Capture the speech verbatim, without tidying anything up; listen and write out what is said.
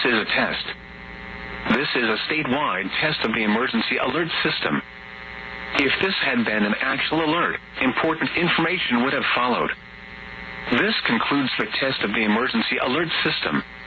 is a test. This is a statewide test of the emergency alert system. If this had been an actual alert, important information would have followed. This concludes the test of the emergency alert system.